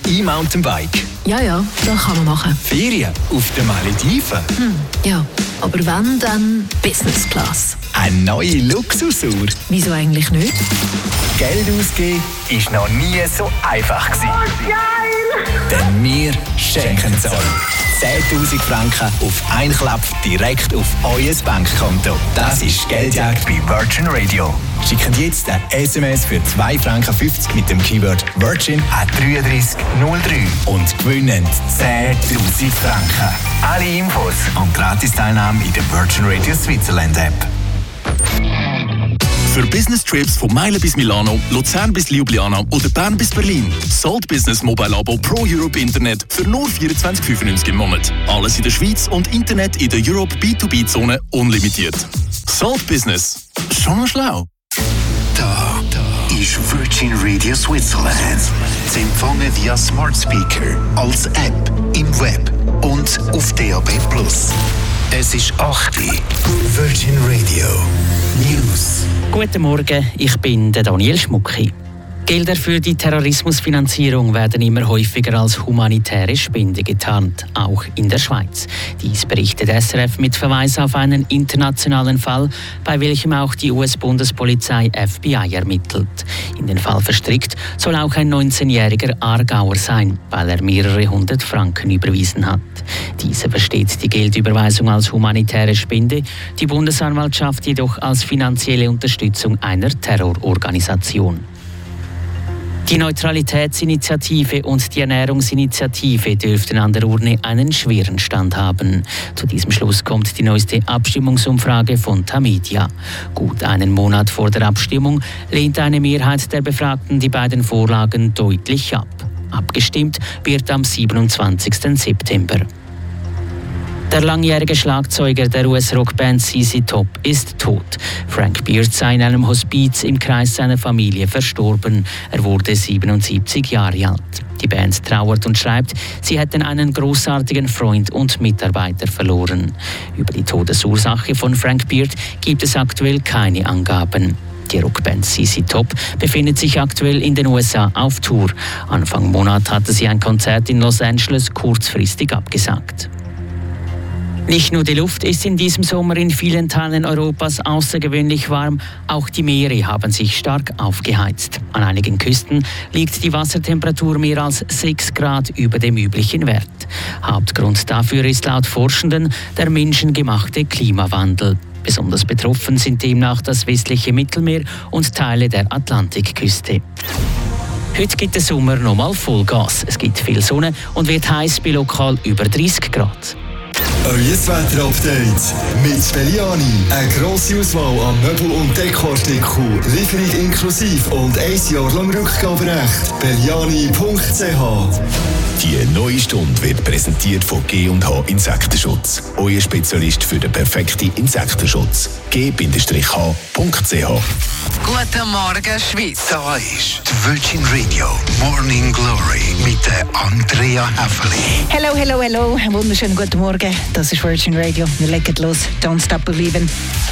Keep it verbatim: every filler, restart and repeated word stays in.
E-Mountainbike. Ja, ja, das kann man machen. Ferien auf den Malediven. Hm, ja, aber wenn, dann Business Class. Eine neue Luxusuhr. Wieso eigentlich nicht? Geld ausgeben ist noch nie so einfach gewesen. Oh, geil! Denn wir schenken es euch. zehntausend Franken auf einen Klapp direkt auf euer Bankkonto. Das ist Geldjagd bei Virgin Radio. Schickt jetzt ein S M S für zwei Franken fünfzig mit dem Keyword Virgin an drei drei null drei und gewinnen zehntausend Franken. Alle Infos und Gratis-Teilnahme in der Virgin Radio Switzerland App. Für Business-Trips von Meilen bis Milano, Luzern bis Ljubljana oder Bern bis Berlin. Salt Business Mobile Abo Pro Europe Internet für nur vierundzwanzig fünfundneunzig im Monat. Alles in der Schweiz und Internet in der Europe B zwei B-Zone unlimitiert. Salt Business. Schon schlau. Da, da ist Virgin Radio Switzerland. Sie empfangen via Smart Speaker, als App, im Web und auf D A B plus. Es ist acht Uhr. Virgin Radio News. Guten Morgen, ich bin der Daniel Schmucki. Gelder für die Terrorismusfinanzierung werden immer häufiger als humanitäre Spende getarnt, auch in der Schweiz. Dies berichtet S R F mit Verweis auf einen internationalen Fall, bei welchem auch die U S-Bundespolizei F B I ermittelt. In den Fall verstrickt soll auch ein neunzehnjähriger Aargauer sein, weil er mehrere hundert Franken überwiesen hat. Dieser versteht die Geldüberweisung als humanitäre Spende, die Bundesanwaltschaft jedoch als finanzielle Unterstützung einer Terrororganisation. Die Neutralitätsinitiative und die Ernährungsinitiative dürften an der Urne einen schweren Stand haben. Zu diesem Schluss kommt die neueste Abstimmungsumfrage von Tamedia. Gut einen Monat vor der Abstimmung lehnt eine Mehrheit der Befragten die beiden Vorlagen deutlich ab. Abgestimmt wird am siebenundzwanzigsten September. Der langjährige Schlagzeuger der U S-Rockband Z Z Top ist tot. Frank Beard sei in einem Hospiz im Kreis seiner Familie verstorben. Er wurde siebenundsiebzig Jahre alt. Die Band trauert und schreibt, sie hätten einen großartigen Freund und Mitarbeiter verloren. Über die Todesursache von Frank Beard gibt es aktuell keine Angaben. Die Rockband Z Z Top befindet sich aktuell in den U S A auf Tour. Anfang Monat hatte sie ein Konzert in Los Angeles kurzfristig abgesagt. Nicht nur die Luft ist in diesem Sommer in vielen Teilen Europas außergewöhnlich warm, auch die Meere haben sich stark aufgeheizt. An einigen Küsten liegt die Wassertemperatur mehr als sechs Grad über dem üblichen Wert. Hauptgrund dafür ist laut Forschenden der menschengemachte Klimawandel. Besonders betroffen sind demnach das westliche Mittelmeer und Teile der Atlantikküste. Heute gibt der Sommer nochmal Vollgas. Es gibt viel Sonne und wird heiß bei lokal über dreißig Grad. Euer Wetter-Update mit Belliani. Eine grosse Auswahl an Möbel- und Dekoartikeln. Lieferung inklusive und ein Jahr lang Rückgaberecht. Belliani punkt c h. Die neue Stunde wird präsentiert von G und H Insektenschutz. Euer Spezialist für den perfekten Insektenschutz. G H punkt c h. Guten Morgen, Schweiz. Da ist die Virgin Radio Morning Glory mit der Andrea Häfeli. Hello, hello, hello. Einen wunderschönen guten Morgen. Das ist Virgin Radio. Wir legen los. Don't stop believing.